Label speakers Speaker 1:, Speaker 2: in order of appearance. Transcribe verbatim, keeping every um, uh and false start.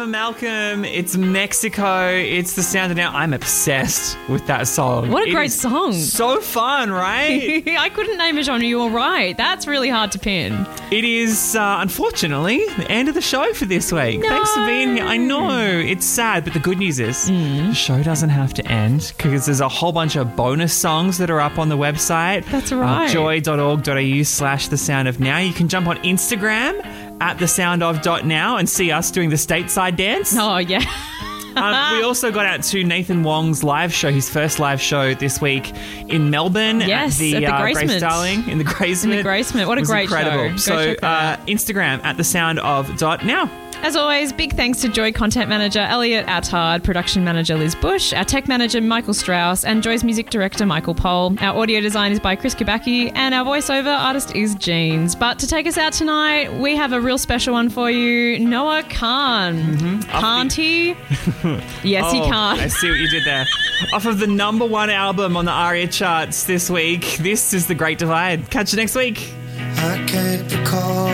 Speaker 1: Ivan Malcolm. It's Mexico. It's the sound of now. I'm obsessed with that song.
Speaker 2: What a
Speaker 1: It
Speaker 2: great
Speaker 1: is
Speaker 2: song.
Speaker 1: So fun, right?
Speaker 2: I couldn't name a genre. You're right. That's really hard to pin.
Speaker 1: It is, uh, unfortunately, the end of the show for this week.
Speaker 2: No.
Speaker 1: Thanks for being here. I know, it's sad, but the good news is
Speaker 2: Mm.
Speaker 1: the show doesn't have to end because there's a whole bunch of bonus songs that are up on the website.
Speaker 2: That's right.
Speaker 1: Uh, joy.org.au slash the sound of now. You can jump on Instagram at the sound of dot now and see us doing the stateside dance.
Speaker 2: Oh, yeah.
Speaker 1: Um, we also got out to Nathan Wong's live show, his first live show this week in Melbourne.
Speaker 2: Yes,
Speaker 1: at the,
Speaker 2: at the
Speaker 1: uh, Grace
Speaker 2: Gracements.
Speaker 1: Darling in the Gracement.
Speaker 2: In the Gracement. What a
Speaker 1: It was
Speaker 2: great
Speaker 1: incredible.
Speaker 2: show. Go
Speaker 1: So
Speaker 2: check that
Speaker 1: uh, Instagram at the sound of dot now.
Speaker 2: As always, big thanks to Joy Content Manager Elliot Attard, Production Manager Liz Bush, our Tech Manager Michael Strauss, and Joy's Music Director Michael Pohl. Our audio design is by Chris Kubacki, and our voiceover artist is Jeans. But to take us out tonight, we have a real special one for you, Noah Khan.
Speaker 1: Mm-hmm.
Speaker 2: Can't he? Yes,
Speaker 1: Oh,
Speaker 2: he can't.
Speaker 1: I see what you did there. Off of the number one album on the ARIA charts this week, this is The Great Divide. Catch you next week.
Speaker 3: I can't recall